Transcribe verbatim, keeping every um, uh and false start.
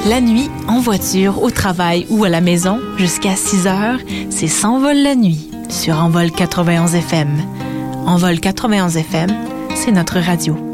La nuit, en voiture, au travail ou à la maison, jusqu'à six heures, c'est S'envole la nuit sur Envol quatre-vingt-onze F M. Envol quatre-vingt-onze F M, c'est notre radio.